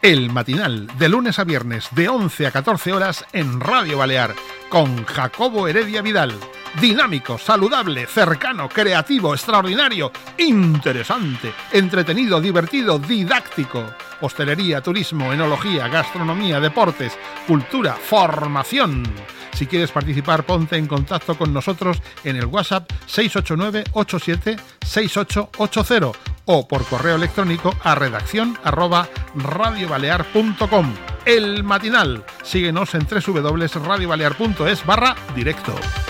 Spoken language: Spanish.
El Matinal, de lunes a viernes, de 11 a 14 horas en Radio Balear, con Jacobo Heredia Vidal. Dinámico, saludable, cercano, creativo, extraordinario, interesante, entretenido, divertido, didáctico. Hostelería, turismo, enología, gastronomía, deportes, cultura, formación. Si quieres participar, ponte en contacto con nosotros en el WhatsApp 689-876880 o por correo electrónico a redacción@radiobalear.com. El Matinal. Síguenos en www.radiobalear.es/directo.